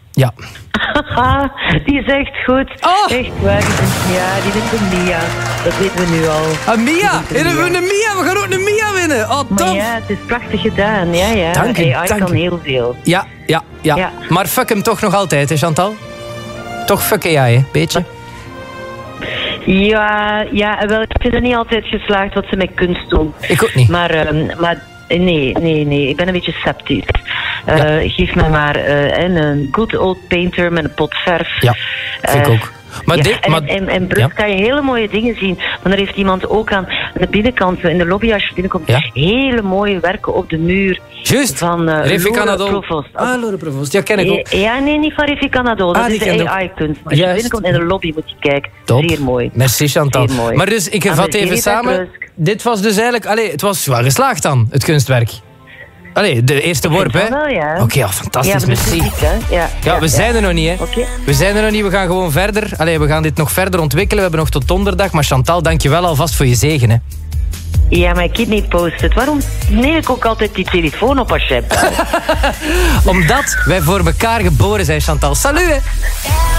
Ja. Die is echt goed. Oh. Echt waar. Die vindt een Mia. Dat weten we nu al. Een Mia! We gaan ook een Mia winnen. Oh, Maar tof. ja, het is prachtig gedaan. Ja. Dank u, AI dank kan u. heel veel. Ja. Maar fuck hem toch nog altijd, hè, Chantal? Toch fuck jij, hè? Beetje? Ja, wel, ik vind het niet altijd geslaagd wat ze met kunst doen. Ik ook niet. Maar nee. Ik ben een beetje sceptisch. Geef me maar een good old painter met een pot verf. Ja, vind ik ook. Maar in Brugge kan je hele mooie dingen zien. Want daar heeft iemand ook aan de binnenkant, in de lobby als je binnenkomt, hele mooie werken op de muur. Juist, van Refica Lore Nadol. Provost. Lore Provost, ja, ken ik ook. Ja, nee, niet van Refica Nadol. Dat is de AI-kunst. Maar als je binnenkomt in de lobby moet je kijken. Top. Zeer mooi. Merci, Chantal. Zeer mooi. Maar dus, ik vat even samen. Dit was dus eigenlijk... het was wel geslaagd dan, het kunstwerk. De eerste worp, hè? Wel, ja. Oké, fantastisch, merci. We zijn er nog niet, hè? Okay. We zijn er nog niet, we gaan gewoon verder. We gaan dit nog verder ontwikkelen. We hebben nog tot donderdag. Maar Chantal, dank je wel alvast voor je zegen, hè? Ja, maar kidney post-it. Waarom neem ik ook altijd die telefoon op als je hebt? Omdat wij voor elkaar geboren zijn, Chantal. Salut, hè?